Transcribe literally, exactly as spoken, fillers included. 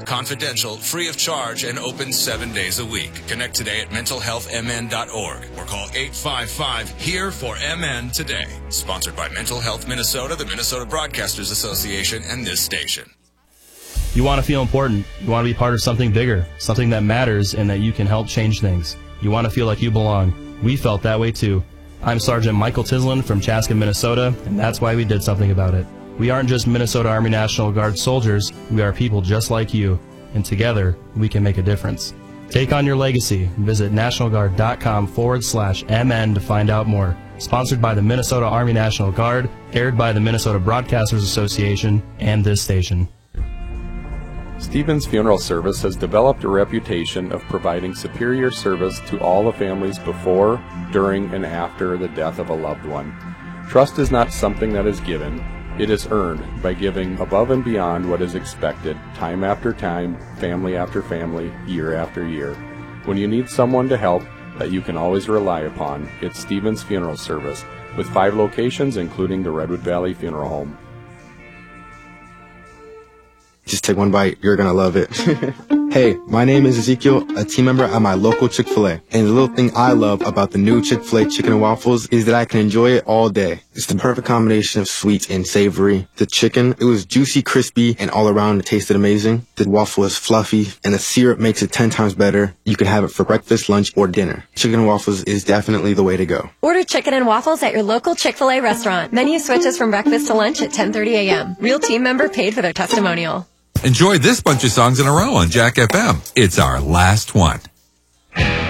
Confidential, free of charge, and open seven days a week. Connect today at mental health m n dot org or call eight five five, H E R E for M N today. Sponsored by Mental Health Minnesota, the Minnesota Broadcasters Association, and this station. You want to feel important. You want to be part of something bigger, something that matters and that you can help change things. You want to feel like you belong. We felt that way too. I'm Sergeant Michael Tislin from Chaska, Minnesota, and that's why we did something about it. We aren't just Minnesota Army National Guard soldiers, we are people just like you, and together we can make a difference. Take on your legacy. Visit nationalguard.com forward slash MN to find out more. Sponsored by the Minnesota Army National Guard, aired by the Minnesota Broadcasters Association, and this station. Stevens Funeral Service has developed a reputation of providing superior service to all the families before, during, and after the death of a loved one. Trust is not something that is given. It is earned by giving above and beyond what is expected, time after time, family after family, year after year. When you need someone to help that you can always rely upon, it's Stevens Funeral Service, with five locations including the Redwood Valley Funeral Home. Just take one bite, you're gonna love it. Hey, my name is Ezekiel, a team member at my local Chick-fil-A. And the little thing I love about the new Chick-fil-A chicken and waffles is that I can enjoy it all day. It's the perfect combination of sweet and savory. The chicken, it was juicy, crispy, and all around it tasted amazing. The waffle is fluffy, and the syrup makes it ten times better. You can have it for breakfast, lunch, or dinner. Chicken and waffles is definitely the way to go. Order chicken and waffles at your local Chick-fil-A restaurant. Menu switches from breakfast to lunch at ten thirty a.m. Real team member paid for their testimonial. Enjoy this bunch of songs in a row on Jack F M. It's our last one.